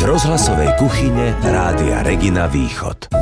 rozhlasovej kuchyne Rádia Regina Východ.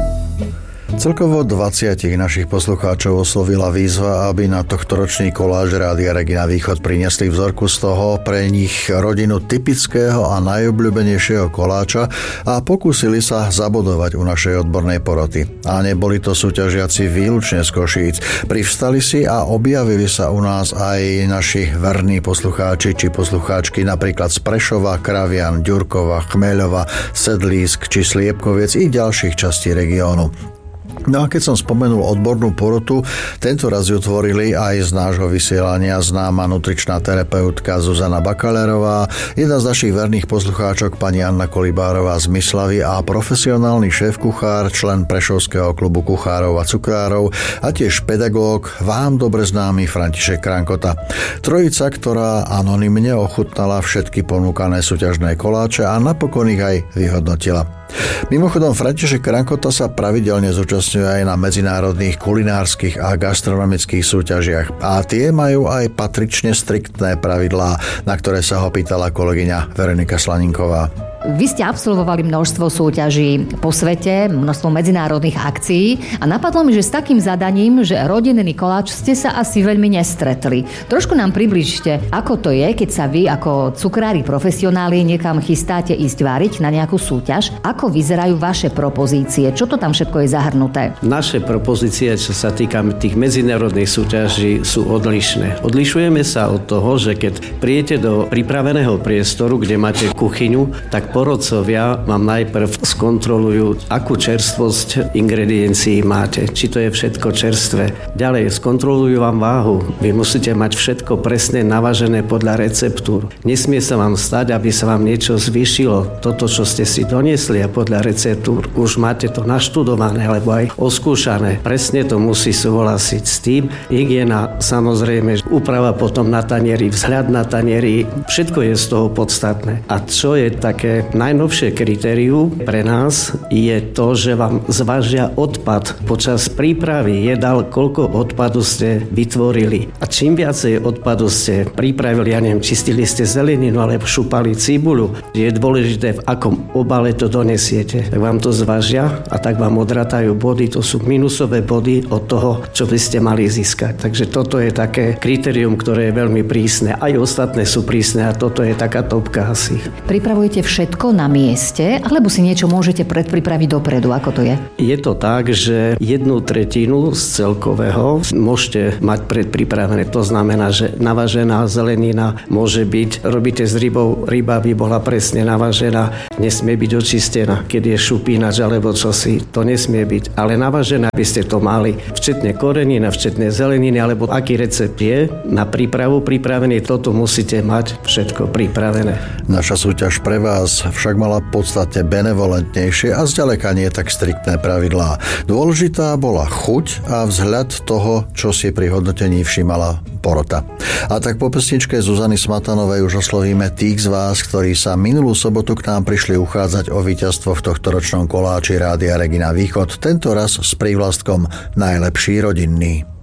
Celkovo 20 našich poslucháčov oslovila výzva, aby na tohtoročný koláž Rádia Regina Východ priniesli vzorku z toho pre nich rodinu typického a najobľúbenejšieho koláča a pokúsili sa zabodovať u našej odbornej poroty. A neboli to súťažiaci výlučne z Košíc. Privstali si a objavili sa u nás aj naši verní poslucháči či poslucháčky napríklad z Prešova, Kravian, Ďurkova, Chmeľova, Sedlísk či Sliepkoviec i ďalších častí regiónu. No a keď som spomenul odbornú porotu, tento raz ju tvorili aj z nášho vysielania známa nutričná terapeutka Zuzana Bakalérová, jedna z našich verných poslucháčok pani Anna Kolibárová z Myslavy a profesionálny šéf-kuchár, člen Prešovského klubu kuchárov a cukrárov a tiež pedagóg, vám dobre známy František Krankota. Trojica, ktorá anonymne ochutnala všetky ponúkané súťažné koláče a napokon ich aj vyhodnotila. Mimochodom, František Krankota sa pravidelne zúčastňuje aj na medzinárodných kulinárskych a gastronomických súťažiach a tie majú aj patrične striktné pravidlá, na ktoré sa ho pýtala kolegyňa Veronika Slaninková. Vy ste absolvovali množstvo súťaží po svete, množstvo medzinárodných akcií a napadlo mi, že s takým zadaním, že rodinný koláč ste sa asi veľmi nestretli. Trošku nám približte, ako to je, keď sa vy ako cukrári profesionáli niekam chystáte ísť variť na nejakú súťaž. Ako vyzerajú vaše propozície? Čo to tam všetko je zahrnuté? Naše propozície, čo sa týka tých medzinárodných súťaží, sú odlišné. Odlišujeme sa od toho, že keď príjete do pripraveného priestoru, kde máte kuchyňu, tak porodcovia vám najprv skontrolujú, akú čerstvosť ingrediencií máte, či to je všetko čerstvé. Ďalej skontrolujú vám váhu. Vy musíte mať všetko presne navažené podľa receptúr. Nesmie sa vám stať, aby sa vám niečo zvýšilo. Toto, čo ste si doniesli a podľa receptúr, už máte to naštudované alebo aj oskúšané. Presne to musí súhlasiť s tým. Hygiena, samozrejme, úprava potom na tanieri, vzhľad na tanieri, všetko je z toho podstatné. A čo je také najnovšie kritérium pre nás je to, že vám zvážia odpad počas prípravy jedál, koľko odpadu ste vytvorili. A čím viacej odpadu ste pripravili, ja neviem, čistili ste zeleninu alebo šupali cibuľu, je dôležité, v akom obale to donesiete. Tak vám to zvážia a tak vám odratajú body, to sú minusové body od toho, čo by ste mali získať. Takže toto je také kritérium, ktoré je veľmi prísne. Aj ostatné sú prísne a toto je taká topka asi. Pripravujete všetko na mieste, alebo si niečo môžete predpripraviť dopredu? Ako to je? Je to tak, že 1/3 z celkového môžete mať predpripravené. To znamená, že navažená zelenina môže byť, robíte s rybou, ryba by bola presne navažená, nesmie byť očistená. Keď je šupínač alebo čosi, to nesmie byť. Ale navažené by ste to mali, včetne korenina, včetne zeleniny, alebo aký recept je na prípravu pripravený, toto musíte mať všetko pripravené. Naša súťaž pre vás však mala podstatne benevolentnejšie a zďaleka nie tak striktné pravidlá. Dôležitá bola chuť a vzhľad toho, čo si pri hodnotení všimala porota. A tak po pesničke Zuzany Smatanovej už oslovíme tých z vás, ktorí sa minulú sobotu k nám prišli uchádzať o víťazstvo v tohtoročnom koláči Rádia Regina Východ, tento raz s prívlastkom Najlepší rodinný.